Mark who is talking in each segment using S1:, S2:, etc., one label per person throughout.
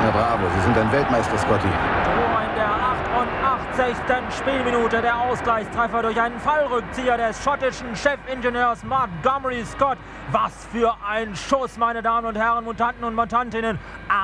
S1: Ja, bravo, Sie sind ein Weltmeister, Scotty.
S2: Tor in der 88. Spielminute. Der Ausgleichstreffer durch einen Fallrückzieher des schottischen Chefingenieurs Montgomery Scott. Was für ein Schuss, meine Damen und Herren, Mutanten und Mutantinnen.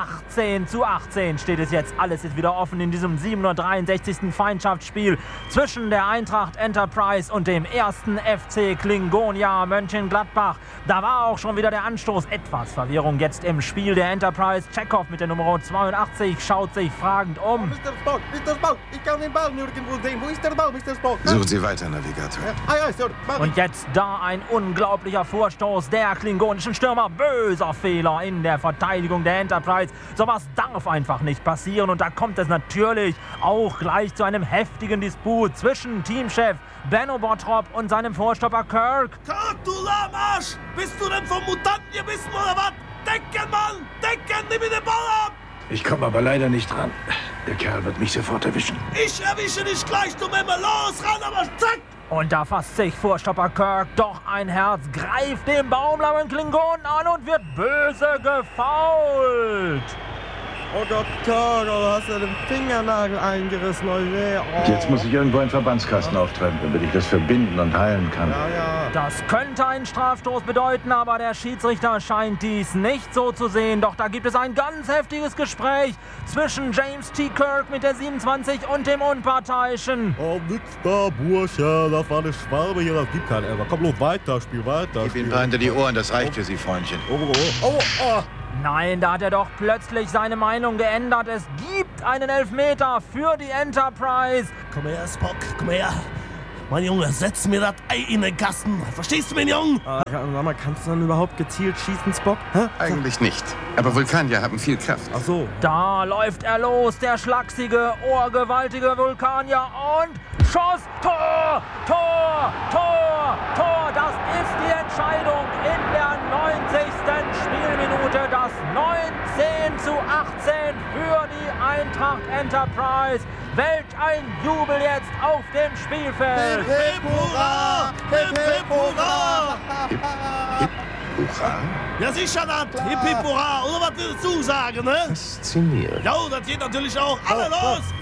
S2: 18:18 steht es jetzt. Alles ist wieder offen in diesem 763. Feindschaftsspiel zwischen der Eintracht Enterprise und dem ersten FC Klingonia Mönchengladbach. Da war auch schon wieder der Anstoß. Etwas Verwirrung jetzt im Spiel der Enterprise. Chekhov mit der Nummer 82 schaut sich fragend um.
S3: Mr. Spock, ich kann den Ball nirgendwo sehen. Wo ist der Ball, Mr. Spock?
S1: Suchen Sie weiter, Navigator.
S3: Ja, Sir.
S2: Und jetzt da ein unglaublicher Vorstoß der klingonischen Stürmer. Böser Fehler in der Verteidigung der Enterprise. Sowas darf einfach nicht passieren. Und da kommt es natürlich auch gleich zu einem heftigen Disput zwischen Teamchef Benno Bottrop und seinem Vorstopper Kirk.
S4: Kirk, du Lahmarsch! Bist du denn vom Mutanten gebissen oder was? Decken, Mann! Decken, nimm mir den Ball ab!
S1: Ich komme aber leider nicht ran. Der Kerl wird mich sofort erwischen.
S4: Ich erwische dich gleich, du Memme! Los, ran, aber zack!
S2: Und da fasst sich Vorstopper Kirk doch ein Herz, greift den baumlangen Klingonen an und wird böse gefoult.
S3: Oh Gott, Kirk, du hast ja den Fingernagel eingerissen. Oh je. Oh.
S1: Jetzt muss ich irgendwo einen Verbandskasten auftreiben, damit ich das verbinden und heilen kann.
S3: Ja.
S2: Das könnte einen Strafstoß bedeuten, aber der Schiedsrichter scheint dies nicht so zu sehen. Doch da gibt es ein ganz heftiges Gespräch zwischen James T. Kirk mit der 27 und dem Unparteiischen.
S3: Oh, nix da, Bursche. Das war eine Schwalbe hier, das gibt keinen Ärger. Komm los, weiter, spiel weiter.
S1: Gib ihm ein paar hinter die Ohren, das reicht für Sie, Freundchen.
S3: Oh.
S2: Nein, da hat er doch plötzlich seine Meinung geändert. Es gibt einen Elfmeter für die Enterprise.
S4: Komm her, Spock, komm her. Mein Junge, setz mir das Ei in den Kasten. Verstehst du, mein Junge?
S3: Sag mal, kannst du dann überhaupt gezielt schießen, Spock? Hä?
S1: Eigentlich nicht. Aber Vulkanier haben viel Kraft.
S3: Ach so.
S2: Da läuft er los, der schlachsige, ohrgewaltige Vulkanier und Schuss, Tor, Tor, Tor, Tor. Das ist die Entscheidung in der 90. Spielminute. Das 19:18 für die Eintracht Enterprise. Welch ein Jubel jetzt auf dem Spielfeld.
S4: Hip, hurra! Hip, hip, hurra!
S1: Hurra?
S4: Ja, sicher das. Hip, hip, hurra. Oder was willst du sagen, ne?
S1: Faszinierend.
S4: Ja, das geht natürlich auch. Alle los!